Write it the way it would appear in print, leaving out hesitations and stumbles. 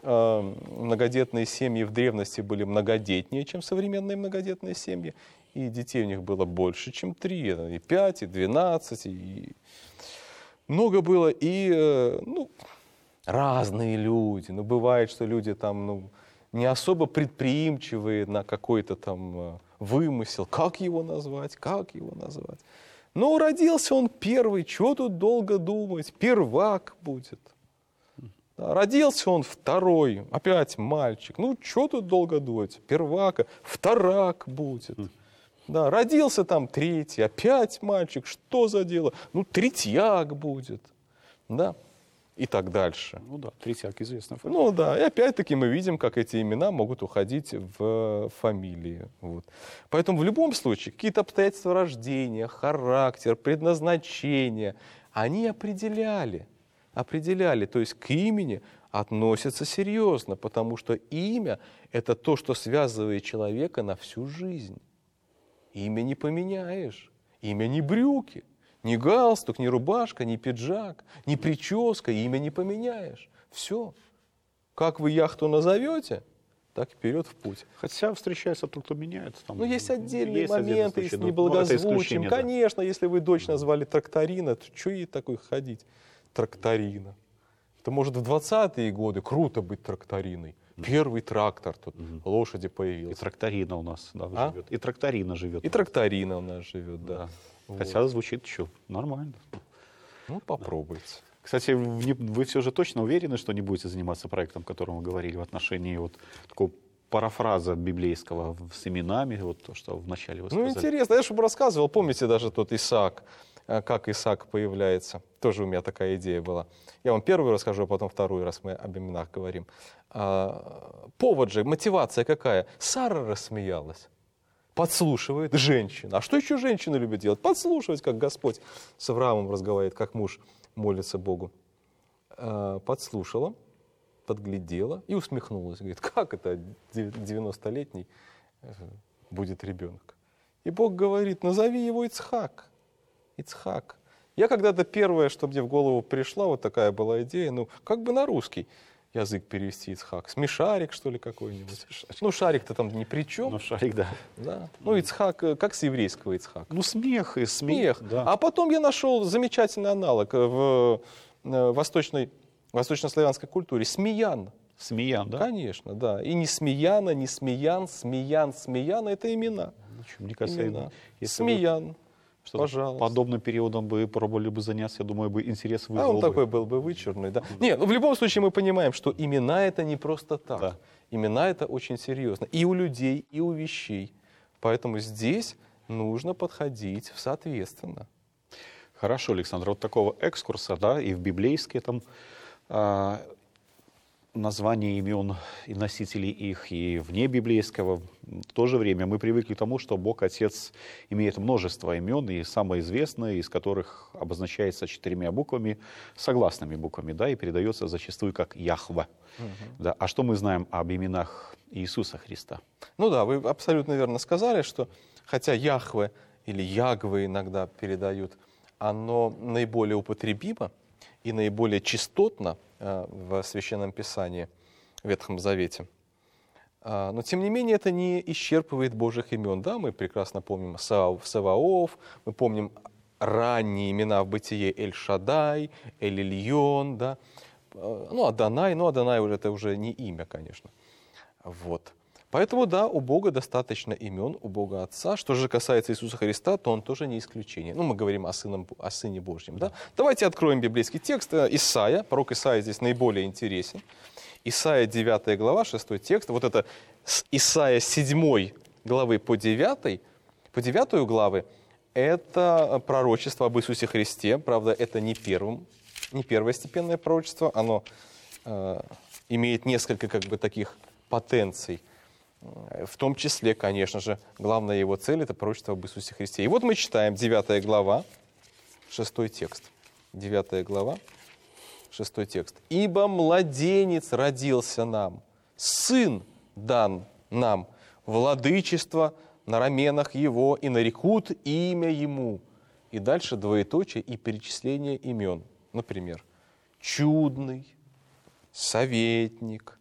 многодетные семьи в древности были многодетнее, чем современные многодетные семьи. И детей у них было больше, чем 3, и 5, и 12, и много было. И разные люди. Бывает, что люди там не особо предприимчивые на какой-то там вымысел. Как его назвать? Но родился он первый, чего тут долго думать? Первак будет. Родился он второй, опять мальчик. Чего тут долго думать? Первака, вторак будет. Да, родился там третий, опять мальчик, что за дело? Третьяк будет. Да, и так дальше. Третьяк известно. И опять-таки мы видим, как эти имена могут уходить в фамилии. Поэтому в любом случае какие-то обстоятельства рождения, характер, предназначение, они определяли. То есть к имени относятся серьезно, потому что имя – это то, что связывает человека на всю жизнь. Имя не поменяешь, имя не брюки, ни галстук, ни рубашка, ни пиджак, ни прическа, имя не поменяешь. Все. Как вы яхту назовете, так вперед в путь. Хотя встречается тот, кто меняет. Есть отдельные моменты, с неблагозвучием. Конечно, если вы дочь назвали Тракторина, то что ей такой ходить? Тракторина. Это может в 20-е годы круто быть тракториной. Первый трактор, тут лошади появились. И тракторина у нас живет. И тракторина живет. И тракторина у нас живет, да. Хотя звучит нормально. Попробуйте. Кстати, вы все же точно уверены, что не будете заниматься проектом, о котором вы говорили в отношении такого парафраза библейского с именами, то, что вначале вы сказали? Интересно, я же рассказывал, помните даже тот Исаак, как Исаак появляется. Тоже у меня такая идея была. Я вам первую расскажу, а потом вторую, раз мы об именах говорим. Повод же, мотивация какая? Сара рассмеялась. Подслушивает женщина. А что еще женщины любят делать? Подслушивать, как Господь с Авраамом разговаривает, как муж молится Богу. Подслушала, подглядела и усмехнулась. Говорит, как это 90-летний будет ребенок? И Бог говорит, назови его Ицхак. Ицхак. Я когда-то первое, что мне в голову пришла, вот такая была идея, как бы на русский язык перевести Ицхак. Смешарик, что ли, какой-нибудь? Шарик-то там ни при чем. Шарик, да. Ицхак, как с еврейского Ицхак? Смех и смех. Да. А потом я нашел замечательный аналог в восточнославянской культуре. Смеян. Смеян, да? Конечно, да. И не Смеяна, не Смеян, Смеян, Смеяна – это имена. Мне кажется, Смеян. Пожалуйста. Подобным периодом бы пробовали бы заняться, я думаю, бы интерес вызвал. Он такой был бы вычурный, да. Нет, в любом случае мы понимаем, что имена это не просто так. Да. Имена это очень серьезно. И у людей, и у вещей. Поэтому здесь нужно подходить соответственно. Хорошо, Александр, такого экскурса, и в библейские названия имен и носителей их, и вне библейского. В то же время мы привыкли к тому, что Бог Отец имеет множество имен, и самое известное, из которых обозначается 4 буквами, согласными буквами, и передается зачастую как Яхва. Да. А что мы знаем об именах Иисуса Христа? Вы абсолютно верно сказали, что хотя Яхве или Ягве иногда передают, оно наиболее употребимо и наиболее частотно в Священном Писании, в Ветхом Завете. Но, тем не менее, это не исчерпывает Божьих имен. Да, мы прекрасно помним Саваоф, мы помним ранние имена в Бытие Эль-Шадай, Эль-Ильон, да. Адонай, Адонай это уже не имя, конечно. Поэтому, у Бога достаточно имен, у Бога Отца. Что же касается Иисуса Христа, то Он тоже не исключение. Мы говорим о Сыне Божьем. Да? Давайте откроем библейский текст. Исайя, пророк Исайя здесь наиболее интересен. Исайя 9 глава, 6 текст. Это с Исайя 7 главы по 9 главы, это пророчество об Иисусе Христе. Правда, это не первостепенное пророчество. Оно имеет несколько таких потенций. В том числе, конечно же, главная его цель – это пророчество об Иисусе Христе. И мы читаем 9 глава, 6 текст. 9 глава, 6 текст. «Ибо младенец родился нам, сын дан нам, владычество на раменах его, и нарекут имя ему». И дальше двоеточие и перечисление имен. Например, чудный, советник,